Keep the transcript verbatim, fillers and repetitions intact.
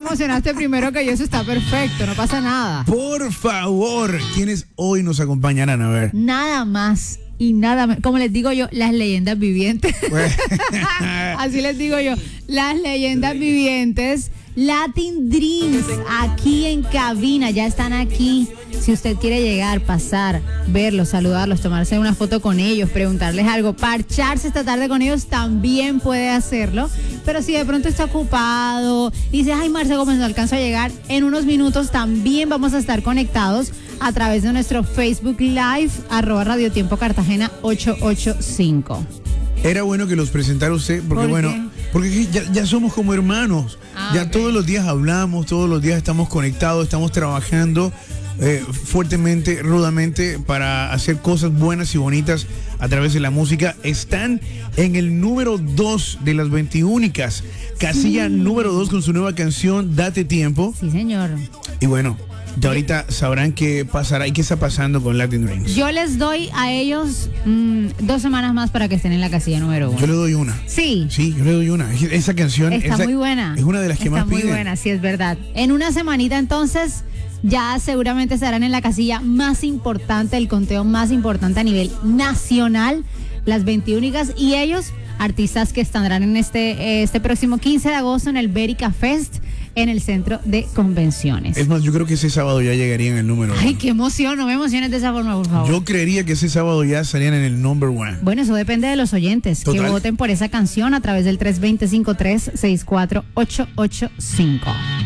emocionaste primero que yo, eso está perfecto, no pasa nada. Por favor, ¿quiénes hoy nos acompañarán? A ver. Nada más y nada menos, como les digo yo, las leyendas vivientes. Así les digo yo, las leyendas vivientes. Latin Dreams, aquí en cabina, ya están aquí. Si usted quiere llegar, pasar, verlos, saludarlos, tomarse una foto con ellos, preguntarles algo, parcharse esta tarde con ellos, también puede hacerlo. Pero si de pronto está ocupado y dice, ay, Marce Gómez, no alcanzo a llegar, en unos minutos también vamos a estar conectados a través de nuestro Facebook Live, arroba Radio Tiempo Cartagena ochocientos ochenta y cinco. Era bueno que los presentara usted, porque ¿Por bueno, qué? porque ya, ya somos como hermanos. Ah, ya okay. Todos los días hablamos, todos los días estamos conectados, estamos trabajando eh, fuertemente, rudamente para hacer cosas buenas y bonitas a través de la música. Están en el número dos de las veintiúnicas, casilla sí. número dos con su nueva canción Date Tiempo. Sí, señor. Y bueno, ya ahorita sabrán qué pasará y qué está pasando con Latin Dreams. Yo les doy a ellos mmm, dos semanas más para que estén en la casilla número uno. Yo le doy una. Sí. Sí, yo le doy una. Esa canción está esa, muy buena. Es una de las que está más piden. Está muy buena, sí, es verdad. En una semanita entonces ya seguramente estarán en la casilla más importante, el conteo más importante a nivel nacional, las veintiúnicas, y ellos, artistas que estarán en este, este próximo quince de agosto en el Bérica Fest, en el centro de convenciones. Es más, yo creo que ese sábado ya llegaría en el número uno. Ay, qué emoción, no me emociones de esa forma, por favor. Yo creería que ese sábado ya estarían en el number one. Bueno, eso depende de los oyentes. Total. Que voten por esa canción a través del tres dos cero, cinco tres seis cuatro ocho ocho cinco.